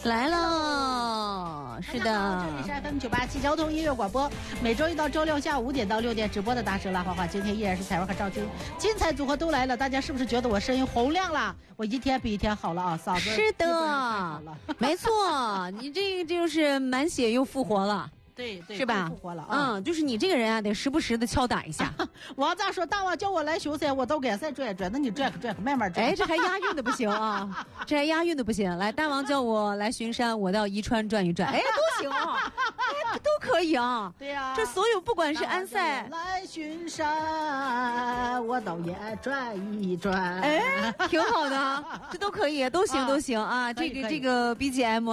来了，是的， 这里是 FM987交通音乐广播，每周一到周六下午5点到6点直播的大舌辣花花。今天依然是彩文和赵军，精彩组合都来了，大家是不是觉得我声音洪亮了？我一天比一天好了啊，嗓子是的，没错，你这就是满血又复活了。 对， 是吧？ 复活了啊！ 就是你这个人啊，得时不时的敲打一下。 王咋说？大王叫我来修噻，我都敢再拽，那你拽，慢慢拽。 哎，这还押韵的不行啊！这还押韵的不行。来，大王叫我来巡山，我到宜川转一转，哎，都行啊，哎，都可以啊。 对呀， 这所有不管是安塞来巡山，我到也转一转， 哎，挺好的，这都可以，都行啊。这个 BGM。